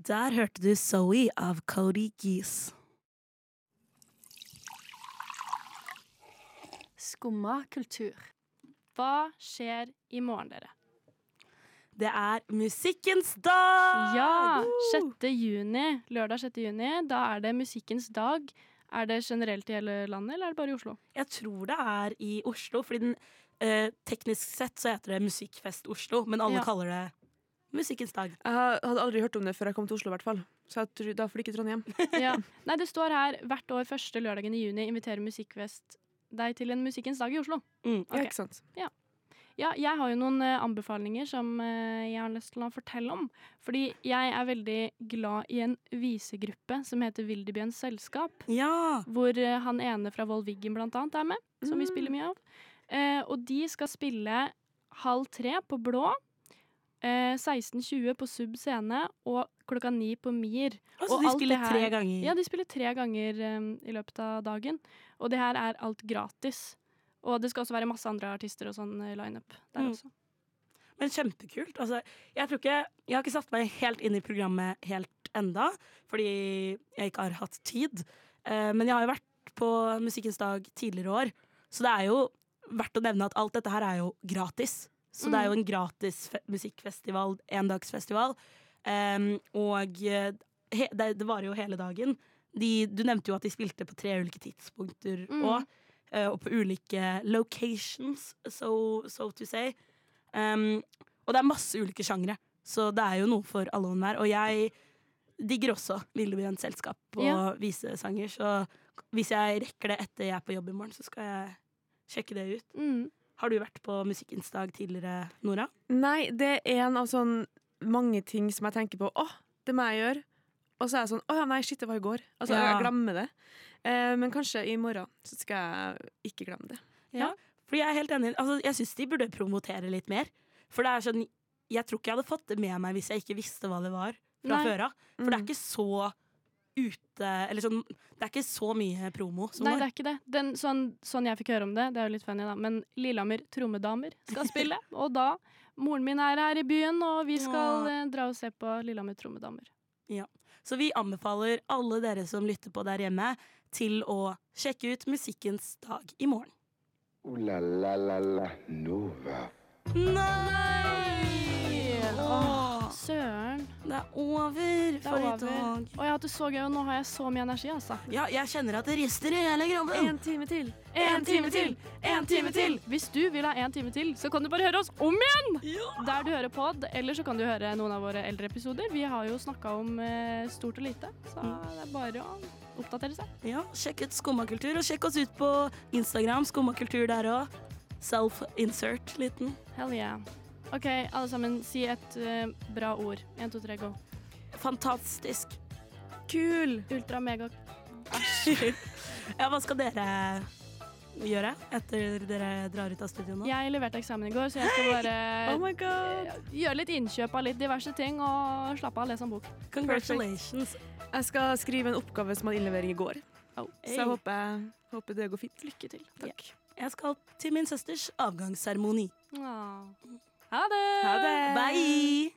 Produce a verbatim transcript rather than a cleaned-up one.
Der hørte du Zoe av Cody Geese. Skumma kultur. Hva skjer i morgen, dere? Det er musikkens dag! Ja, sjette juni, lørdag sjette juni, da er det musikkens dag. Er det generelt i hele landet, eller er det bare i Oslo? Jeg tror det er i Oslo, fordi den, eh, teknisk sett så heter det Musikkfest Oslo, men alle Ja. kaller det musikkens dag. Jeg hadde aldri hørt om det før jeg kom til Oslo, i hvert fall. Så jeg tror, da får det ikke Trondheim. Ja. Nei, det står her hvert år første lørdagen i juni inviterer Musikkfest deg til en musikkens dag i Oslo. Mm. Ja, Ok. ikke sant? Ja, jeg har jo noen eh, anbefalinger som eh, jeg har lyst til å fortelle om. Fordi jeg er veldig glad i en visegruppe som heter Wildebjørns Selskap. Ja! Hvor eh, han ene fra Volvigen blant annet er med, som vi Mm. spiller mye av. Eh, og de skal spille halv tre på Blå, eh, seksten tjue på Sub Scene og klokka ni på Mir. Altså, Og de alt spiller det her- tre ganger. Ja, de spiller tre ganger eh, i løpet av dagen. Og det her er alt gratis. Og det skal også være masse andre artister og sånn eh, line-up der Mm. også. Men kjempekult. Altså, jeg, tror ikke, jeg har ikke satt meg helt inn i programmet helt enda, fordi jeg ikke har hatt tid. Eh, men jeg har jo vært på Musikkens dag tidligere år, så det er jo verdt å nevne at alt dette her er jo gratis. Så det er jo en gratis fe- musikkfestival, endagsfestival. Um, og eh, he, det, det varer jo hele dagen. De, du nevnte jo at de spilte på tre ulike tidspunkter Mm. og, eh, og på ulike locations, so, so to say. Um, og det er masse ulike sjangre, så det er jo noe for alle og enhver. Og jeg digger også Lillebjørns Selskap og Ja. visesanger, så hvis jeg rekker det etter jeg er på jobb i morgen, så skal jeg sjekke det ut. Mm. Har du vært på Musikkens dag tidligere, Nora? Nei, det er en av sånn mange ting som jeg tenker på. Åh, det må jeg gjøre. Og så er jeg sånn, åh ja, nei, shit, det var i går. Altså, Ja. jeg glemmer det. Eh, men kanskje i morgen så skal jeg ikke glemme det. Ja. Fordi jeg er helt enig. Altså, jeg syns de burde promotere litt mer. For det er sånn, jeg tror ikke jeg hadde fått det med meg hvis jeg ikke visste hva det var fra Nei. før av. For det er Mm. ikke så ute Eller sånn, det er ikke så mye promo som Nei, var. det er ikke det. Den, sånn, sånn jeg fikk høre om det, det er jo litt funny da, men Lillehammer Trommedamer skal spille. Og da, moren min er her i byen, og vi skal Åh. eh, dra og se på Lillehammer Trommedamer. Så vi anbefaler alle dere som lytter på der hjemme, til å sjekke ut Musikkens dag i morgen. Ooh la la la la Nova. Nei! Åh, Søren. det er over for i over. dag. Og jeg har hatt det så gøy, og nå har jeg så mye energi, altså. Ja, jeg kjenner at det rister i hele kroppen. En time til. En time til! En time til! Hvis du vil ha en time til, så kan du bare høre oss om igjen! Der du hører pod, eller så kan du høre noen av våre eldre episoder. Vi har jo snakka om eh, stort og lite, så det er bare å oppdatere seg. Ja, sjekk ut Skummakultur, og sjekk oss ut på Instagram. Skummakultur der òg. Self-insert liten. Hell yeah. OK, alle sammen, si et eh, bra ord. En, to, tre, go. Fantastisk. Kul! Ultra, mega. Ja, hva skal dere gjøre etter dere drar ut av studio nå? Jeg leverte eksamen i går, så jeg skal bare Oh my god! eh, gjøre litt innkjøp av litt diverse ting og slappe av og lese en bok. Congratulations. Jeg skal skrive en oppgave som hadde innlevering i går. Oh. Så jeg håper, håper det går fint. Lykke til. Takk. Jeg skal til min søsters avgangsseremoni. Åh. Ha det! Ha det! Bye!